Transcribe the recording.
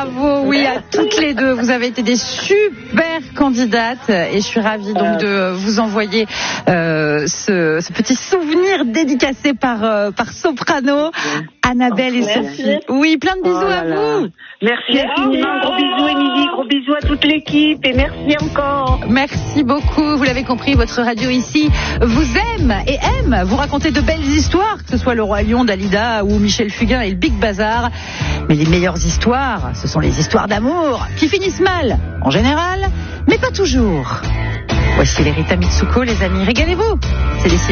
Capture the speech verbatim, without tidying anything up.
Bravo, oui, à toutes les deux. Vous avez été des super candidates et je suis ravie donc de vous envoyer euh, ce, ce petit souvenir dédicacé par, euh, par Soprano, Annabelle et Sophie. Oui, plein de bisous oh à vous. Merci infiniment, gros bisous Émilie, gros bisous à toute l'équipe et merci encore. Merci beaucoup, vous l'avez compris, votre radio ici vous aime et aime vous raconter de belles histoires, que ce soit le Roi Lion, Dalida ou Michel Fugain et le Big Bazar. Mais les meilleures histoires, ce sont les histoires d'amour qui finissent mal, en général, mais pas toujours. Voici les Rita Mitsuko, les amis, régalez-vous. C'est les